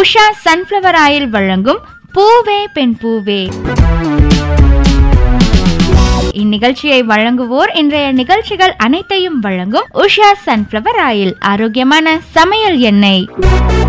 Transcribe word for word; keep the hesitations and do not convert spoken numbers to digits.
Usha sunflower oil வழங்கும் பூவே பெண் பூவே. இந்நிகழ்ச்சியை வழங்குவோர் இன்றைய நிகழ்ச்சிகள் அனைத்தையும் வழங்கும் உஷா சன்ஃபிளவர் ஆயில், ஆரோக்கியமான சமையல் எண்ணெய்.